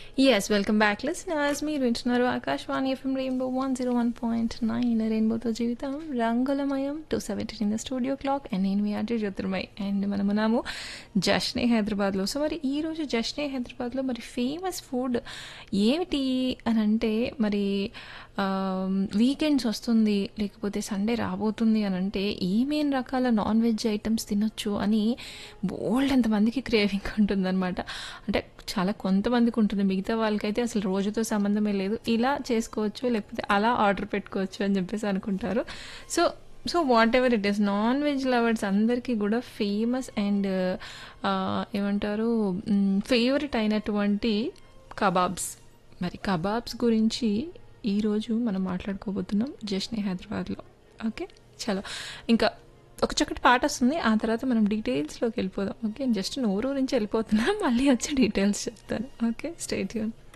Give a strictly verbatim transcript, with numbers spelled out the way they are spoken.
Yes, welcome back, listeners. మీరు వింటున్నారు Akashvani FM rainbow one zero one point nine రెయిన్బోతో జీవితం రంగులమయం two seventeen in the studio clock and నేను మీ ఆర్జే జ్యోతిర్మయ్ అండ్ మనమున్నాము జష్నే హైదరాబాద్లో. సో మరి ఈరోజు జష్నే హైదరాబాద్లో మరి ఫేమస్ ఫుడ్ ఏమిటి అని అంటే మరి వీకెండ్స్ వస్తుంది లేకపోతే సండే రాబోతుంది అని అంటే ఏమేం రకాల నాన్ వెజ్ ఐటమ్స్ తినొచ్చు అని బోల్డ్ అంతమందికి క్రేవింగ్ ఉంటుందన్నమాట. అంటే చాలా కొంతమందికి ఉంటుంది, మిగతా వాళ్ళకైతే అసలు రోజుతో సంబంధమే లేదు, ఇలా చేసుకోవచ్చు లేకపోతే అలా ఆర్డర్ పెట్టుకోవచ్చు అని చెప్పేసి అనుకుంటారు. So so what ever it is, non veg lovers అందరికీ కూడా ఫేమస్ అండ్ ఏమంటారు ఫేవరెట్ అయినటువంటి కబాబ్స్. మరి కబాబ్స్ గురించి ఈరోజు మనం మాట్లాడుకోబోతున్నాం జష్నే హైదరాబాద్లో. ఓకే, చలో ఇంకా ఒక చక్కటి పాట వస్తుంది, ఆ తర్వాత మనం డీటెయిల్స్లోకి వెళ్ళిపోదాం. ఓకే, జస్ట్ నోరు నుంచి వెళ్ళిపోతున్నా, మళ్ళీ వచ్చి డీటెయిల్స్ చెప్తాను. Okay, stay tune.